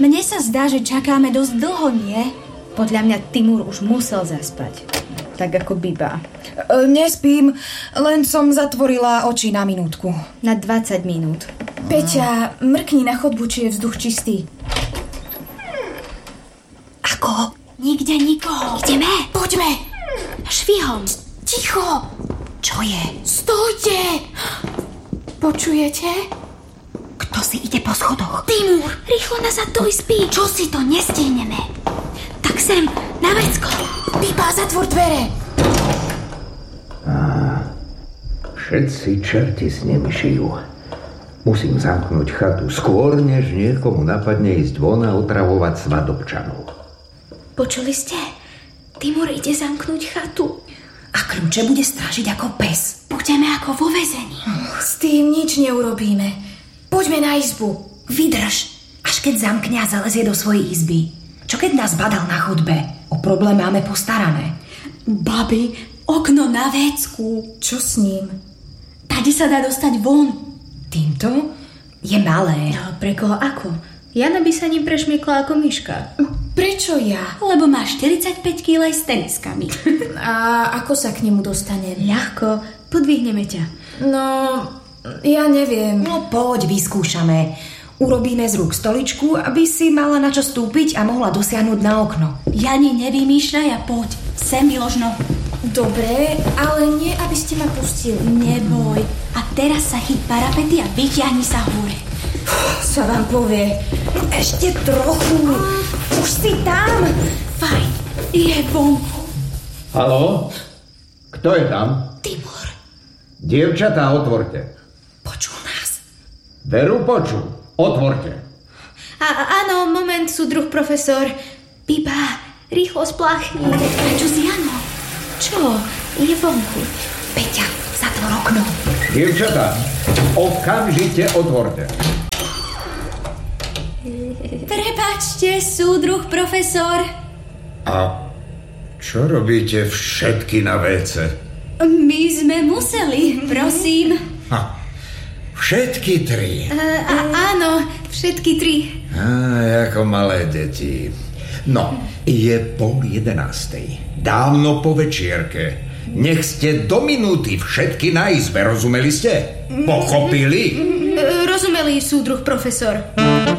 Mne sa zdá, že čakáme dosť dlho, nie? Podľa mňa Timur už musel zaspať. Tak ako Biba. Nespím, len som zatvorila oči na minútku. Na 20 minút. Peťa, mrkni na chodbu, či je vzduch čistý. Ako? Nikde nikoho. Ideme? Poďme. Švihom. Ticho. Čo je? Stojte. Počujete? Kto si ide po schodoch? Timur. Rýchlo nazad do izby. Čo si to nestihneme? Tak sem, na vecko. Biba, zatvor dvere. Všetci čerti s nimi šijú. Musím zamknúť chatu skôr, než niekomu napadne ísť von a otravovať svadobčanov. Počuli ste? Timur ide zamknúť chatu. A kľúče bude strážiť ako pes. Budeme ako vo väzení. S tým nič neurobíme. Poďme na izbu. Vydrž. Až keď zamkne a zalezie do svojej izby. Čo keď nás badal na chodbe? O problém máme postarané. Babi, okno na vécku. Čo s ním? Tady sa dá dostať von. Týmto? Je malé. No, pre koho ako? Jana by sa ním prešmykla ako myška. Prečo ja? Lebo má 45 kg s teniskami. A ako sa k nemu dostane? Ľahko, podvihneme ťa. No, ja neviem. No poď, vyskúšame. Urobíme z rúk stoličku, aby si mala na čo stúpiť a mohla dosiahnuť na okno. Jani, nevymýšľaj a poď. Sem vyložno. Dobre, ale nie, aby ste ma pustili. Neboj. A teraz sa chyť parapety a vyťahni sa hore. Sa vám povie. Ešte trochu. Už si tam. Fajn, je vonku. Haló? Kto je tam? Timur. Dievčatá, otvorte. Počul nás. Veru počul. Otvorte. Áno, moment, súdruh profesor. Biba, rýchlo spláchni. Čo si Jano? Čo? Je vonku. Peťa, zatvor okno. Dievčatá, okamžite otvorte. Prepáčte, súdruh profesor. A čo robíte všetky na WC? My sme museli, prosím. Všetky tri. Áno, všetky tri. Ako malé deti. No, je 10:30. Dávno po večierke. Nech ste do minúty všetky na izbe, rozumeli ste? Pochopili? Rozumeli, súdruh profesor.